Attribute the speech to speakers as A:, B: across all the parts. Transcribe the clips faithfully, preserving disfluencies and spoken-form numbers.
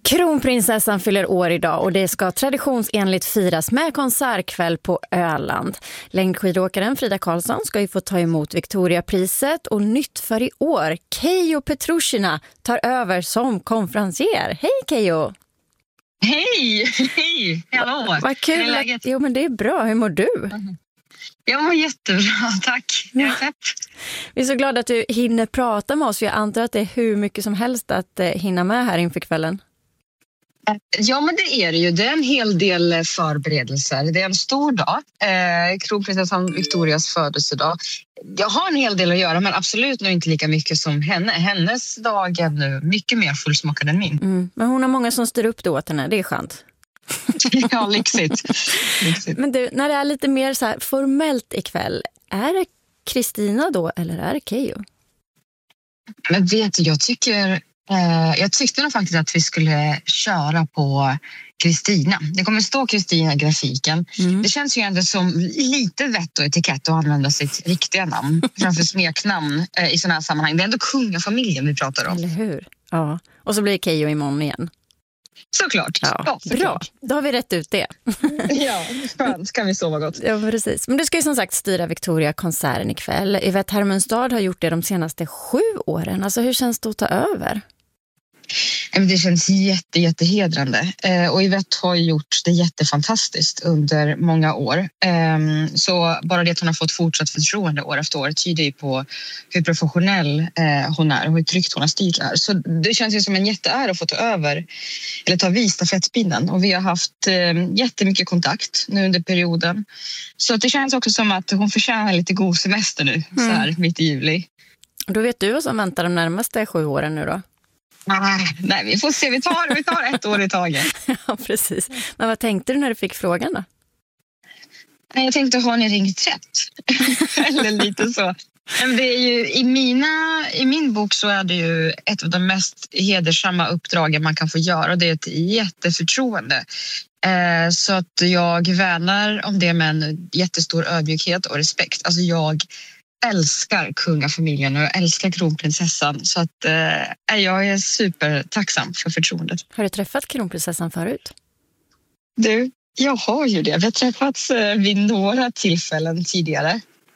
A: Kronprinsessan fyller år idag och det ska traditionsenligt firas med konsertkväll på Öland. Längdskidåkaren Frida Karlsson ska ju få ta emot Victoriapriset och nytt för i år. Keijo Petrushina tar över som konferencier. Hej Keijo!
B: Hej! Hej! Hallå!
A: Vad kul!
B: Hur är läget?
A: Jo, men det är bra. Hur mår du?
B: Mm. Jag mår jättebra, tack. Jag är pepp.
A: Vi är så glada att du hinner prata med oss. Jag antar att det är hur mycket som helst att eh, hinna med här inför kvällen.
B: Ja, men det är det ju. Det är en hel del förberedelser. Det är en stor dag. Eh, Kronprinsessan Victorias födelsedag. Jag har en hel del att göra, men absolut nog inte lika mycket som henne. Hennes dag är nu mycket mer fullsmakad än min.
A: Mm. Men hon har många som styr upp då åt henne. Det är skönt.
B: Ja, lyxigt. lyxigt.
A: Men du, när det är lite mer så här formellt ikväll, är det Kristina då eller är det Keijo?
B: Men vet du, jag tycker... Eh, jag tyckte nog faktiskt att vi skulle köra på Kristina. Det kommer stå Kristina i grafiken. Mm. Det känns ju ändå som lite vett och etikett att använda sitt riktiga namn framför smeknamn eh, i sådana här sammanhang. Det är ändå kungafamiljen vi pratar om.
A: Eller hur? Ja. Och så blir det Keijo imorgon igen.
B: Såklart.
A: Ja,
B: ja, såklart.
A: Bra, då har vi rätt ut det.
B: Ja, skönt. Ska vi sova gott.
A: Ja, precis. Men du ska ju som sagt styra Victoria-konserten ikväll. Yvette Hermunstad har gjort det de senaste sju åren. Alltså hur känns det att ta över?
B: Det känns jätte, jättehedrande. Och Yvette har gjort det jättefantastiskt under många år. Så bara det att hon har fått fortsatt förtroende år efter år tyder ju på hur professionell hon är och hur tryggt hon har styrt här. Så det känns ju som en jätteära att få ta över eller ta vid stafettpinnen. Och vi har haft jättemycket kontakt nu under perioden. Så det känns också som att hon förtjänar lite god semester nu, mm. så här mitt i juli.
A: Då vet du vad som väntar de närmaste sju åren nu då?
B: Nej, vi får se. Vi tar, vi tar ett år i taget.
A: Ja, precis. Men vad tänkte du när du fick frågan då?
B: Jag tänkte, har ni ringt rätt? Eller lite så. Men det är ju, i, mina, i min bok så är det ju ett av de mest hedersamma uppdragen man kan få göra. Och det är ett jätteförtroende. Eh, så att jag värnar om det med en jättestor ödmjukhet och respekt. Alltså jag... älskar kungafamiljen och jag älskar kronprinsessan, så att eh, jag är supertacksam för förtroendet.
A: Har du träffat kronprinsessan förut?
B: Du, jag har ju det. Vi har träffats eh, vid några tillfällen tidigare.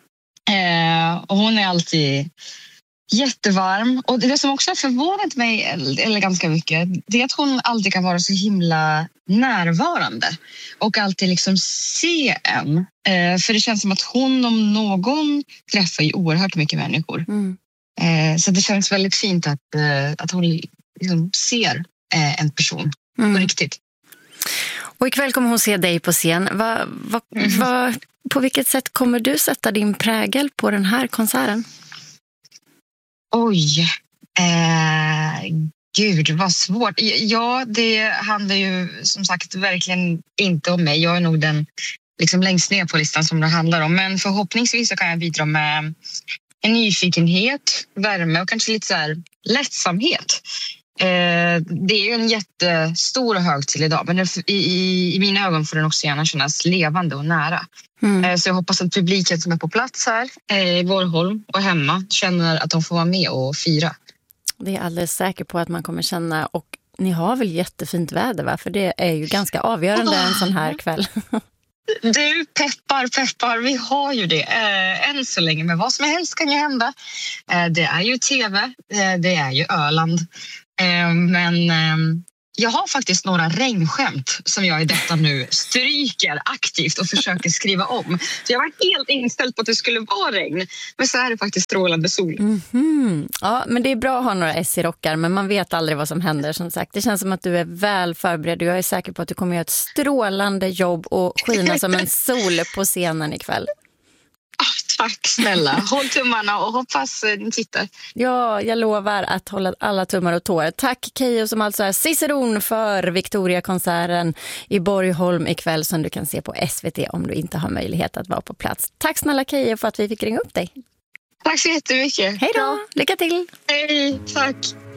B: Eh, och hon är alltid jättevarm. Och det som också har förvånat mig eller ganska mycket, det är att hon alltid kan vara så himla närvarande och alltid liksom se en. Eh, för det känns som att hon om någon träffar ju oerhört mycket människor. Mm. Eh, så det känns väldigt fint att, eh, att hon liksom ser eh, en person mm. på riktigt.
A: Och ikväll kommer hon se dig på scen. Va, va, mm. va, på vilket sätt kommer du sätta din prägel på den här konserten?
B: Oj, eh, gud vad svårt. Ja, det handlar ju som sagt verkligen inte om mig. Jag är nog den liksom längst ner på listan som det handlar om. Men förhoppningsvis så kan jag bidra med en nyfikenhet, värme och kanske lite så här lättsamhet. Eh, det är ju en jättestor och högtid idag, men i, i, i mina ögon får den också gärna kännas levande och nära. Mm. Eh, så jag hoppas att publiken som är på plats här eh, i Borgholm och hemma känner att de får vara med och fira.
A: Det är jag alldeles säker på att man kommer känna, och ni har väl jättefint väder, va? För det är ju ganska avgörande oh. en sån här kväll.
B: Du, peppar, peppar, vi har ju det eh, än så länge, men vad som helst kan ju hända. Eh, det är ju tv, eh, det är ju Öland. Eh, men eh, jag har faktiskt några regnskämt som jag i detta nu stryker aktivt och försöker skriva om. Så jag var helt inställd på att det skulle vara regn, men så är det faktiskt strålande sol.
A: Mm-hmm. Ja, men det är bra att ha några S i rockar, men man vet aldrig vad som händer, som sagt. Det känns som att du är väl förberedd och jag är säker på att du kommer göra ett strålande jobb och skina som en sol på scenen ikväll.
B: Tack snälla. Håll tummarna och hoppas ni tittar.
A: Ja, jag lovar att hålla alla tummar och tår. Tack Keijo som alltså är ciceron för Victoria-konserten i Borgholm ikväll, som du kan se på S V T om du inte har möjlighet att vara på plats. Tack snälla Keijo för att vi fick ringa upp dig.
B: Tack så jättemycket.
A: Hej då, lycka till.
B: Hej, tack.